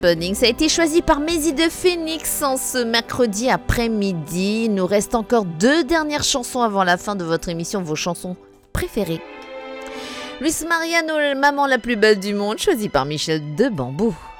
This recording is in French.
Bunning, ça a été choisi par Maisy de Phoenix en ce mercredi après-midi. Il nous reste encore 2 dernières chansons avant la fin de votre émission, vos chansons préférées. Luis Mariano, maman la plus belle du monde, choisi par Michel de Bambou.